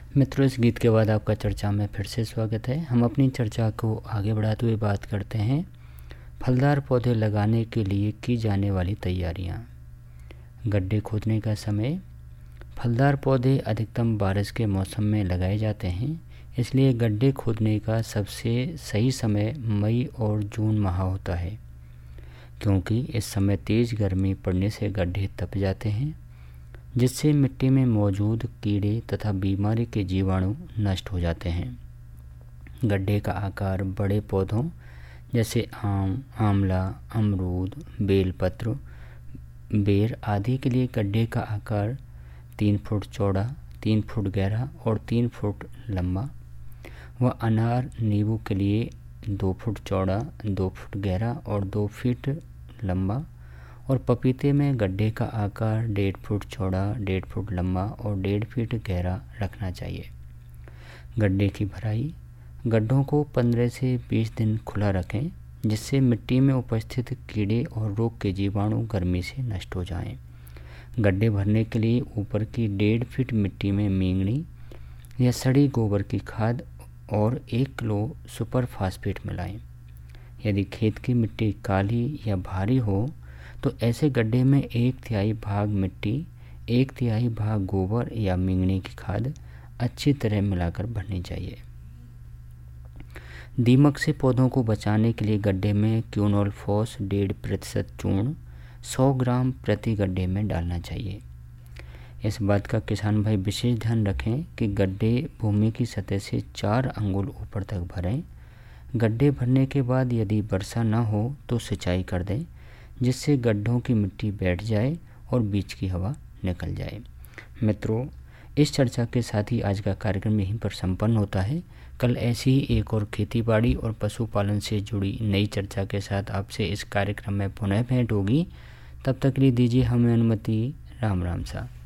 मित्रों, इस गीत के बाद आपका चर्चा में फिर से स्वागत है। हम अपनी चर्चा को आगे बढ़ाते हुए बात करते हैं फलदार पौधे लगाने के लिए की जाने वाली तैयारियां। गड्ढे खोदने का समय। फलदार पौधे अधिकतम बारिश के मौसम में लगाए जाते हैं, इसलिए गड्ढे खोदने का सबसे सही समय मई और जून माह होता है, क्योंकि इस समय तेज़ गर्मी पड़ने से गड्ढे तप जाते हैं, जिससे मिट्टी में मौजूद कीड़े तथा बीमारी के जीवाणु नष्ट हो जाते हैं। गड्ढे का आकार बड़े पौधों जैसे आम, आंवला, अमरूद, बेलपत्र, बेर आदि के लिए गड्ढे का आकार 3 फुट चौड़ा, 3 फुट गहरा और 3 फुट लंबा व अनार, नींबू के लिए 2 फुट चौड़ा, 2 फुट गहरा और 2 फीट लंबा और पपीते में गड्ढे का आकार 1.5 फुट चौड़ा, 1.5 फुट लंबा और 1.5 फीट गहरा रखना चाहिए। गड्ढे की भराई। गड्ढों को 15 से 20 दिन खुला रखें, जिससे मिट्टी में उपस्थित कीड़े और रोग के जीवाणु गर्मी से नष्ट हो जाएं। गड्ढे भरने के लिए ऊपर की 1.5 फीट मिट्टी में मींगनी या सड़ी गोबर की खाद और 1 किलो सुपर फास्फेट मिलाएं। यदि खेत की मिट्टी काली या भारी हो तो ऐसे गड्ढे में 1/3 भाग मिट्टी, 1/3 भाग गोबर या मींगनी की खाद अच्छी तरह मिलाकर भरनी चाहिए। दीमक से पौधों को बचाने के लिए गड्ढे में क्यूनोल-फॉस 1.5% चूर्ण 100 ग्राम प्रति गड्ढे में डालना चाहिए। इस बात का किसान भाई विशेष ध्यान रखें कि गड्ढे भूमि की सतह से 4 अंगुल ऊपर तक भरें। गड्ढे भरने के बाद यदि वर्षा न हो तो सिंचाई कर दें, जिससे गड्ढों की मिट्टी बैठ जाए और बीच की हवा निकल जाए। मित्रों, इस चर्चा के साथ ही आज का कार्यक्रम यहीं पर संपन्न होता है। कल ऐसी ही एक और खेतीबाड़ी और पशुपालन से जुड़ी नई चर्चा के साथ आपसे इस कार्यक्रम में पुनः भेंट होगी। तब तक के लिए दीजिए हमें अनुमति। राम राम सा।